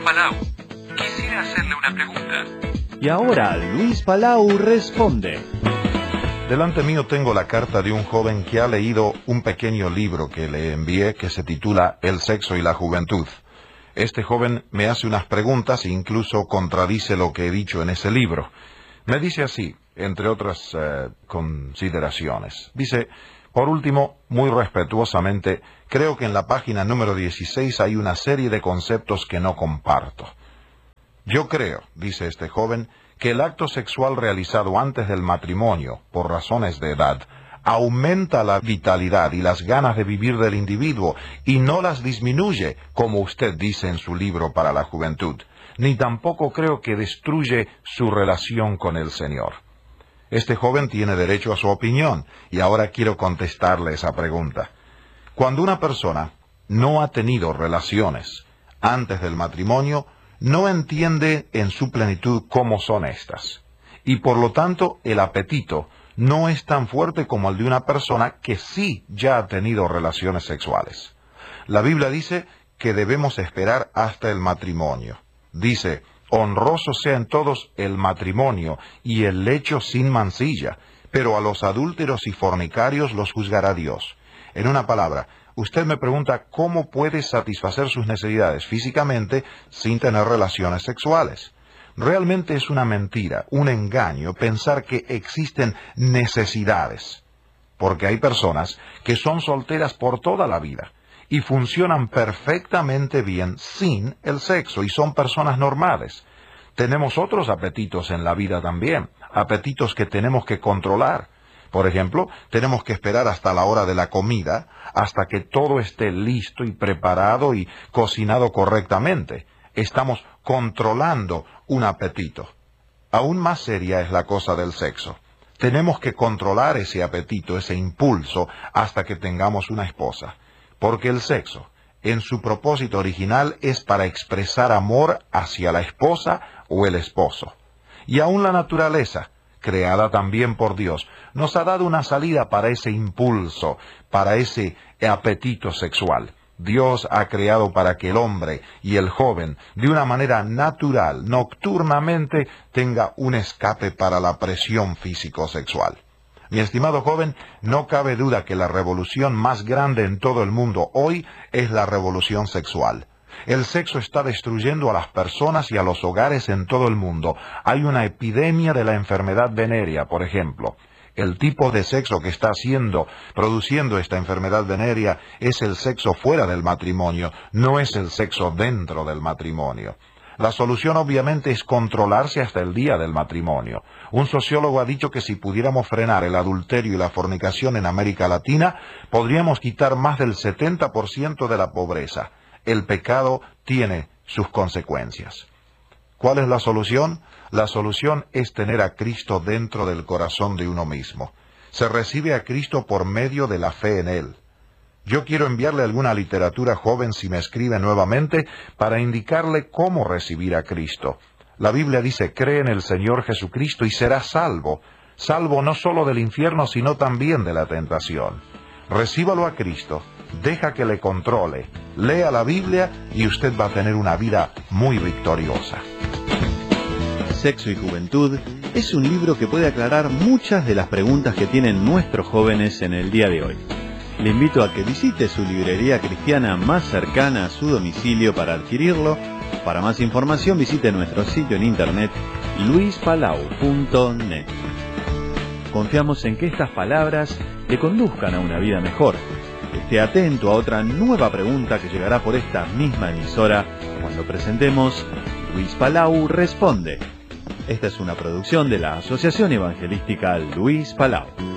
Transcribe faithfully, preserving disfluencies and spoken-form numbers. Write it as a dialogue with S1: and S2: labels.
S1: Palau. Quisiera hacerle una pregunta.
S2: Y ahora Luis Palau responde.
S3: Delante mío tengo la carta de un joven que ha leído un pequeño libro que le envié que se titula El sexo y la juventud. Este joven me hace unas preguntas e incluso contradice lo que he dicho en ese libro. Me dice así, entre otras eh, consideraciones. Dice, por último, muy respetuosamente, creo que en la página número dieciséis hay una serie de conceptos que no comparto. Yo creo, dice este joven, que el acto sexual realizado antes del matrimonio, por razones de edad, aumenta la vitalidad y las ganas de vivir del individuo y no las disminuye, como usted dice en su libro para la juventud, ni tampoco creo que destruye su relación con el Señor. Este joven tiene derecho a su opinión y ahora quiero contestarle esa pregunta. Cuando una persona no ha tenido relaciones antes del matrimonio, no entiende en su plenitud cómo son estas, y por lo tanto el apetito no es tan fuerte como el de una persona que sí ya ha tenido relaciones sexuales. La Biblia dice que debemos esperar hasta el matrimonio. Dice, honroso sea en todos el matrimonio y el lecho sin mancilla, pero a los adúlteros y fornicarios los juzgará Dios. En una palabra, usted me pregunta cómo puede satisfacer sus necesidades físicamente sin tener relaciones sexuales. Realmente es una mentira, un engaño pensar que existen necesidades, porque hay personas que son solteras por toda la vida y funcionan perfectamente bien sin el sexo y son personas normales. Tenemos otros apetitos en la vida también, apetitos que tenemos que controlar. Por ejemplo, tenemos que esperar hasta la hora de la comida, hasta que todo esté listo y preparado y cocinado correctamente. Estamos controlando un apetito. Aún más seria es la cosa del sexo. Tenemos que controlar ese apetito, ese impulso, hasta que tengamos una esposa. Porque el sexo, en su propósito original, es para expresar amor hacia la esposa o el esposo. Y aún la naturaleza, creada también por Dios, nos ha dado una salida para ese impulso, para ese apetito sexual. Dios ha creado para que el hombre y el joven, de una manera natural, nocturnamente, tenga un escape para la presión físico-sexual. Mi estimado joven, no cabe duda que la revolución más grande en todo el mundo hoy es la revolución sexual. El sexo está destruyendo a las personas y a los hogares en todo el mundo. Hay una epidemia de la enfermedad venérea, por ejemplo. El tipo de sexo que está haciendo, produciendo esta enfermedad venérea, es el sexo fuera del matrimonio, no es el sexo dentro del matrimonio. La solución obviamente es controlarse hasta el día del matrimonio. Un sociólogo ha dicho que si pudiéramos frenar el adulterio y la fornicación en América Latina, podríamos quitar más del setenta por ciento de la pobreza. El pecado tiene sus consecuencias. ¿Cuál es la solución? La solución es tener a Cristo dentro del corazón de uno mismo. Se recibe a Cristo por medio de la fe en Él. Yo quiero enviarle alguna literatura joven si me escribe nuevamente para indicarle cómo recibir a Cristo. La Biblia dice, cree en el Señor Jesucristo y serás salvo. Salvo no solo del infierno, sino también de la tentación. Recíbalo a Cristo, deja que le controle, lea la Biblia y usted va a tener una vida muy victoriosa.
S2: Sexo y Juventud es un libro que puede aclarar muchas de las preguntas que tienen nuestros jóvenes en el día de hoy. Le invito a que visite su librería cristiana más cercana a su domicilio para adquirirlo. Para más información visite nuestro sitio en internet luis palau punto net. Confiamos en que estas palabras le conduzcan a una vida mejor. Esté atento a otra nueva pregunta que llegará por esta misma emisora cuando presentemos Luis Palau Responde. Esta es una producción de la Asociación Evangelística Luis Palau.